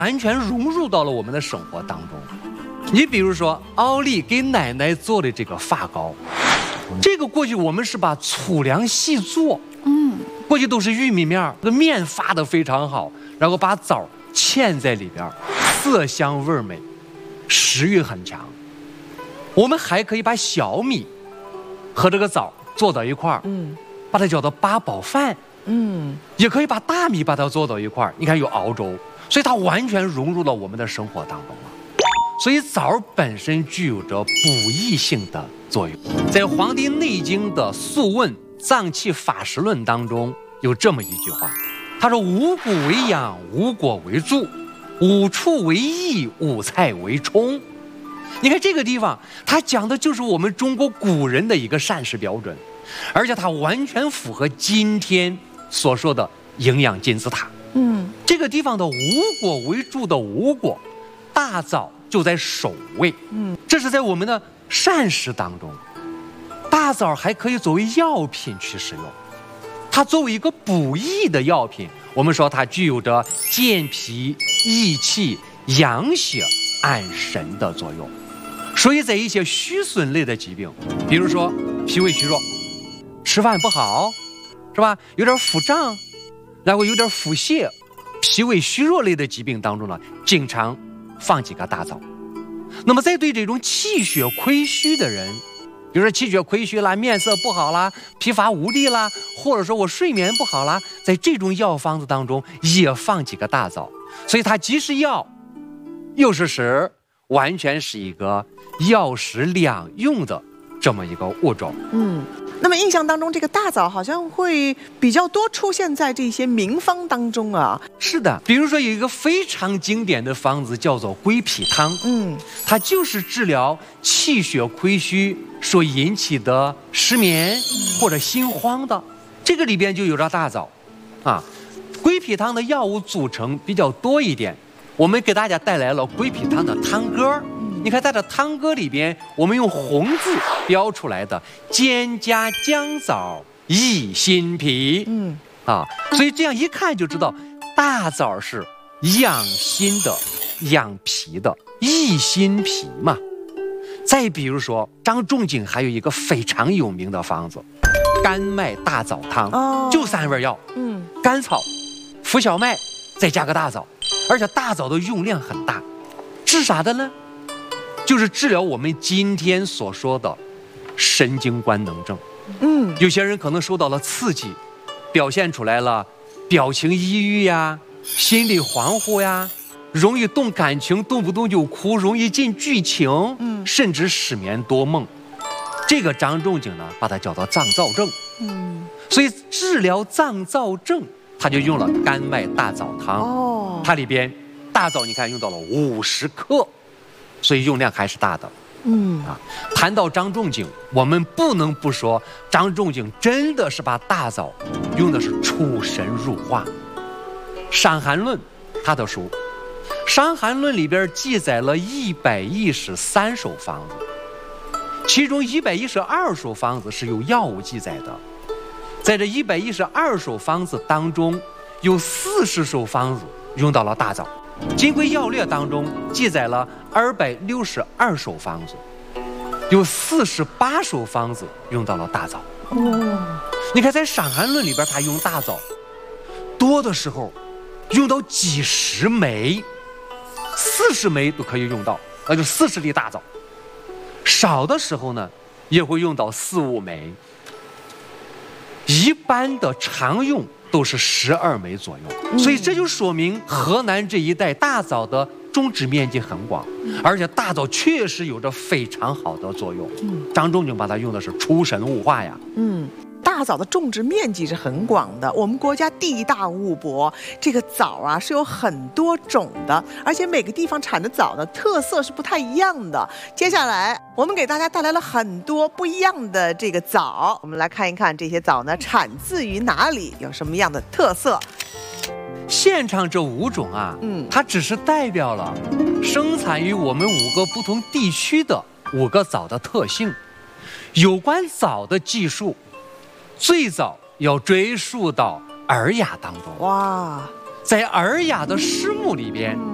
完全融入到了我们的生活当中。你比如说奥利给奶奶做的这个发糕，这个过去我们是把粗粮细做，过去都是玉米面，这个面发得非常好，然后把枣嵌在里边，色香味美，食欲很强。我们还可以把小米和这个枣做到一块儿，把它叫做八宝饭，也可以把大米把它做到一块儿，你看有熬粥，所以它完全融入到我们的生活当中了。所以枣本身具有着补益性的作用。在《黄帝内经》的《素问·脏器法实论》当中有这么一句话，他说：“五谷为养，五果为助，五畜为益，五菜为充。”你看这个地方，它讲的就是我们中国古人的一个膳食标准，而且它完全符合今天所说的营养金字塔。这个地方的五果为助的五果，大枣就在首位。这是在我们的膳食当中，大枣还可以作为药品去使用。它作为一个补益的药品，我们说它具有着健脾、益气、养血、安神的作用。所以在一些虚损类的疾病，比如说脾胃虚弱，吃饭不好，是吧？有点腹胀，然后有点腹泻，脾胃虚弱类的疾病当中呢，经常放几个大枣。那么在对这种气血亏虚的人，比如说气血亏虚啦，面色不好啦，疲乏无力啦，或者说我睡眠不好啦，在这种药方子当中也放几个大枣。所以它既是药又是食，完全是一个药食两用的这么一个物种。 那么印象当中，这个大枣好像会比较多出现在这些名方当中啊。 是的，比如说有一个非常经典的方子叫做归脾汤，它就是治疗气血亏虚所引起的失眠或者心慌的，这个里边就有着大枣啊。归脾汤的药物组成比较多一点，我们给大家带来了归脾汤的汤歌。你看在这汤歌里边，我们用红字标出来的兼加姜枣益心脾，所以这样一看就知道大枣是养心的、养脾的、益心脾嘛。再比如说张仲景还有一个非常有名的方子甘麦大枣汤，就3味药，甘草、浮小麦，再加个大枣，而且大枣的用量很大，治啥的呢？就是治疗我们今天所说的神经官能症。有些人可能受到了刺激，表现出来了表情抑郁呀，心理恍惚呀，容易动感情，动不动就哭，容易进剧情，甚至失眠多梦。这个张仲景呢，把它叫做脏燥症。所以治疗脏燥症，他就用了甘麦大枣汤。它里边大枣你看用到了50克。所以用量还是大的。谈到张仲景，我们不能不说张仲景真的是把大枣用的是出神入化。《伤寒论》他的书《伤寒论》里边记载了113首方子，其中112首方子是有药物记载的。在这112首方子当中，有40首方子用到了大枣。《金匮要略》当中记载了262首方子，有48首方子用到了大枣。你看在《伤寒论》里边，他用大枣多的时候用到几十枚，40枚都可以用到，那就40粒大枣。少的时候呢，也会用到4、5枚。一般的常用都是12枚左右，所以这就说明河南这一带大枣的种植面积很广，而且大枣确实有着非常好的作用。张仲景把它用的是出神入化呀。 大枣的种植面积是很广的，我们国家地大物博，这个枣啊是有很多种的，而且每个地方产的枣呢特色是不太一样的。接下来我们给大家带来了很多不一样的这个枣，我们来看一看这些枣呢产自于哪里，有什么样的特色。 现场这5种啊，它只是代表了生产于我们5个不同地区的5个枣的特性。有关枣的技术最早要追溯到《尔雅》当中。在《尔雅》的诗目里边